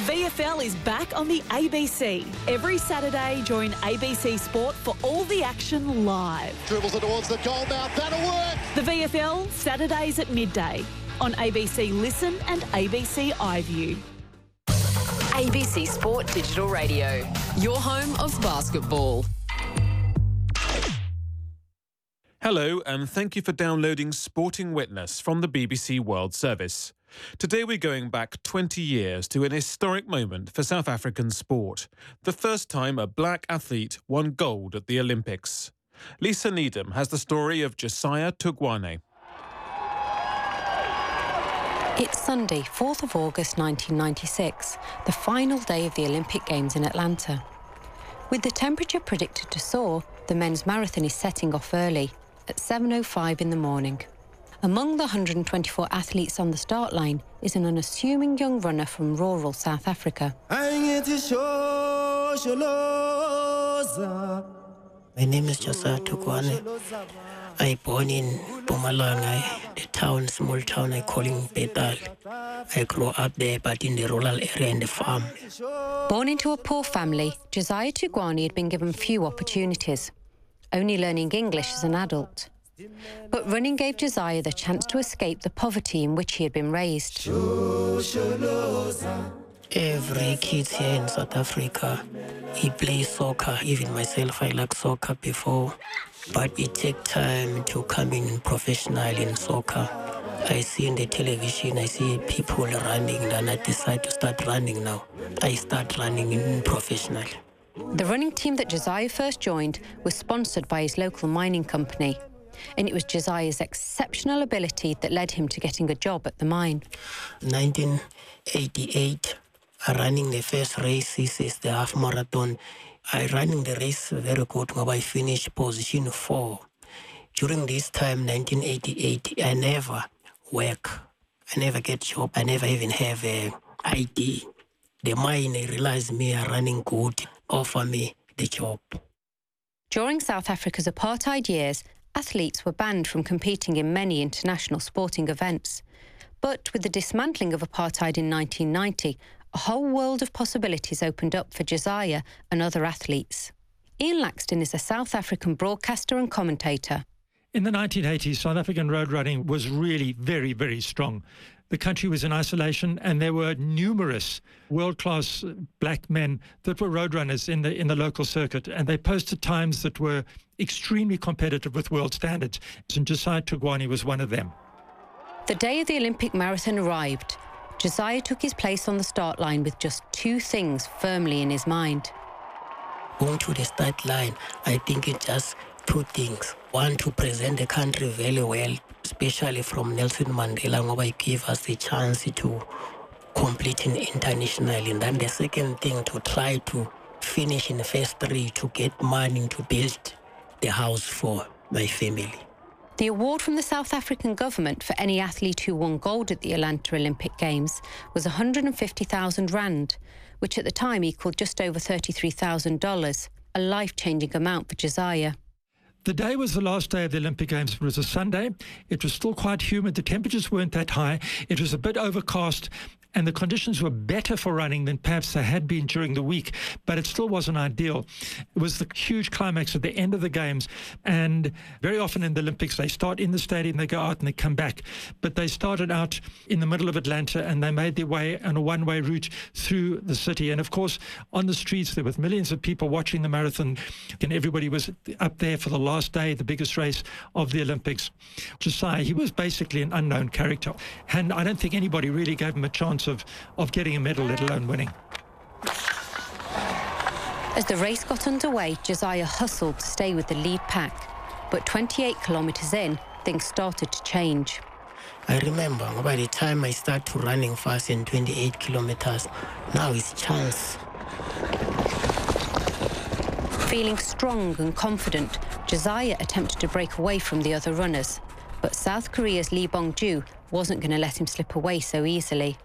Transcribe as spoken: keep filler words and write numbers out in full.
V F L is back on the A B C. Every Saturday, join A B C Sport for all the action live. Dribbles it towards the goal mouth. That'll work. The V F L, Saturdays at midday on A B C Listen and A B C iView. A B C Sport Digital Radio, your home of basketball. Hello, and thank you for downloading Sporting Witness from the B B C World Service. Today we're going back twenty years to an historic moment for South African sport. The first time a black athlete won gold at the Olympics. Lisa Needham has the story of Josiah Tugwane. It's Sunday, fourth of August nineteen ninety-six, the final day of the Olympic Games in Atlanta. With the temperature predicted to soar, the men's marathon is setting off early, at seven oh five in the morning. Among the one hundred twenty-four athletes on the start line is an unassuming young runner from rural South Africa. My name is Josiah Tugwane. I born in Mpumalanga, the town, small town I call in Betal. I grew up there, but in the rural area and the farm. Born into a poor family, Josiah Tugwane had been given few opportunities, only learning English as an adult. But running gave Josiah the chance to escape the poverty in which he had been raised. Every kid here in South Africa, he plays soccer. Even myself, I like soccer before. But it takes time to come in professional in soccer. I see in the television, I see people running, and I decide to start running now. I start running in professional. The running team that Josiah first joined was sponsored by his local mining company. And it was Josiah's exceptional ability that led him to getting a job at the mine. nineteen eighty-eight, I running the first race, this is the half marathon. I running the race very good, I finished position four. During this time, nineteen eighty-eight, I never work. I never get job. I never even have a I D. The mine realized me are running good, offer me the job. During South Africa's apartheid years, athletes were banned from competing in many international sporting events. But with the dismantling of apartheid in nineteen ninety, a whole world of possibilities opened up for Josiah and other athletes. Ian Laxton is a South African broadcaster and commentator. In the nineteen eighties, South African road running was really very, very strong. The country was in isolation, and there were numerous world-class black men that were road runners in the in the local circuit, and they posted times that were extremely competitive with world standards. And Josiah Tugwane was one of them. The day of the Olympic marathon arrived. Josiah took his place on the start line with just two things firmly in his mind. Going to the start line, I think it's just two things. One, to present the country very well, especially from Nelson Mandela, who gave us the chance to compete in international. And then the second thing, to try to finish in the first three to get money to build the house for my family. The award from the South African government for any athlete who won gold at the Atlanta Olympic Games was one hundred fifty thousand rand, which at the time equaled just over thirty-three thousand dollars, a life-changing amount for Josiah. The day was the last day of the Olympic Games. It was a Sunday. It was still quite humid. The temperatures weren't that high. It was a bit overcast, and the conditions were better for running than perhaps they had been during the week, but it still wasn't ideal. It was the huge climax at the end of the Games, and very often in the Olympics, they start in the stadium, they go out and they come back. But they started out in the middle of Atlanta, and they made their way on a one-way route through the city. And of course, on the streets, there were millions of people watching the marathon, and everybody was up there for the last day, the biggest race of the Olympics. Josiah, he was basically an unknown character, and I don't think anybody really gave him a chance Of, of getting a medal, let alone winning. As the race got underway, Josiah hustled to stay with the lead pack. But twenty-eight kilometres in, things started to change. I remember by the time I started running fast in twenty-eight kilometres, now it's chance. Feeling strong and confident, Josiah attempted to break away from the other runners. But South Korea's Lee Bong-ju wasn't going to let him slip away so easily.